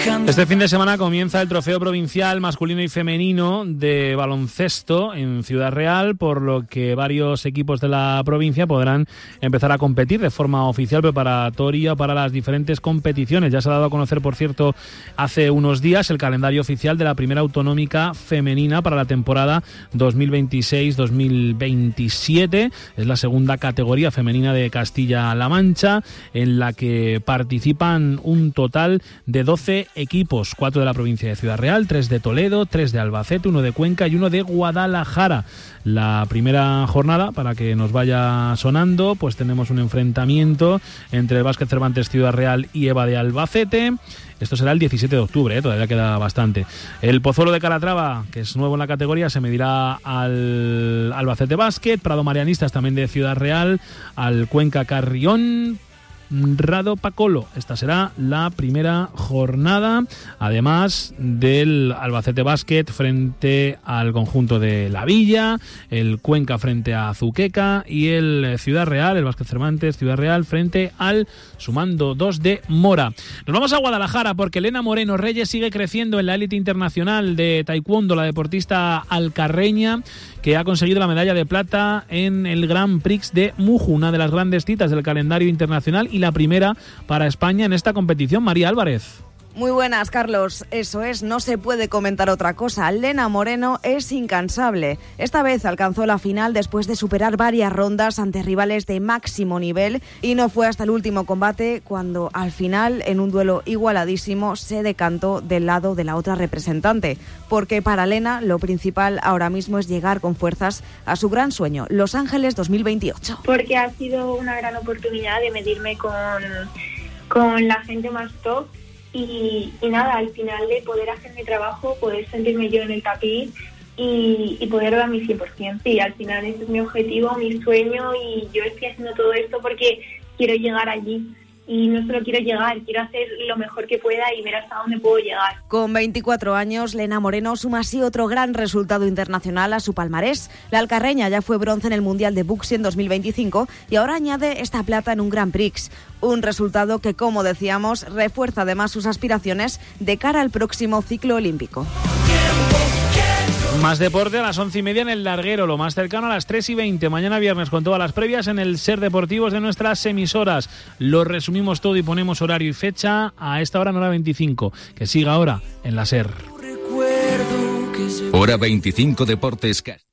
Este fin de semana comienza el trofeo provincial masculino y femenino de baloncesto en Ciudad Real, por lo que varios equipos de la provincia podrán empezar a competir de forma oficial preparatoria para las diferentes competiciones. Ya se ha dado a conocer, por cierto, hace unos días el calendario oficial de la primera autonómica femenina para la temporada 2026-2027. Es la segunda categoría femenina de Castilla-La Mancha, en la que participan un total de 12 equipos, 4 de la provincia de Ciudad Real, 3 de Toledo, 3 de Albacete, 1 de Cuenca y 1 de Guadalajara. La primera jornada, para que nos vaya sonando, pues tenemos un enfrentamiento entre el Básquet Cervantes Ciudad Real y EVA de Albacete. Esto será el 17 de octubre, todavía queda bastante. El Pozuelo de Calatrava, que es nuevo en la categoría, se medirá al Albacete Básquet, Prado Marianistas también de Ciudad Real, al Cuenca Carrión, Rado Pacolo. Esta será la primera jornada, además del Albacete Básquet frente al conjunto de La Villa, el Cuenca frente a Azuqueca y el Ciudad Real, el Básquet Cervantes Ciudad Real frente al Sumando 2 de Mora. Nos vamos a Guadalajara porque Elena Moreno Reyes sigue creciendo en la élite internacional de taekwondo, la deportista alcarreña que ha conseguido la medalla de plata en el Grand Prix de Muju, una de las grandes citas del calendario internacional y la primera para España en esta competición. María Álvarez. Muy buenas, Carlos. Eso es, no se puede comentar otra cosa. Elena Moreno es incansable. Esta vez alcanzó la final después de superar varias rondas ante rivales de máximo nivel y no fue hasta el último combate cuando al final, en un duelo igualadísimo, se decantó del lado de la otra representante. Porque para Elena lo principal ahora mismo es llegar con fuerzas a su gran sueño, Los Ángeles 2028. Porque ha sido una gran oportunidad de medirme con la gente más top. Y nada, al final de poder hacer mi trabajo, poder sentirme yo en el tapiz y poder dar mi 100%. Sí, al final ese es mi objetivo, mi sueño, y yo estoy haciendo todo esto porque quiero llegar allí. Y no solo quiero llegar, quiero hacer lo mejor que pueda y ver hasta dónde puedo llegar. Con 24 años, Elena Moreno suma así otro gran resultado internacional a su palmarés. La alcarreña ya fue bronce en el Mundial de Boxing en 2025 y ahora añade esta plata en un Grand Prix. Un resultado que, como decíamos, refuerza además sus aspiraciones de cara al próximo ciclo olímpico. Más deporte a las 11:30 en el Larguero, lo más cercano a las 3:20. Mañana viernes con todas las previas en el Ser Deportivos de nuestras emisoras. Lo resumimos todo y ponemos horario y fecha a esta hora, en hora 25. Que siga ahora en la Ser. Hora 25 Deportes.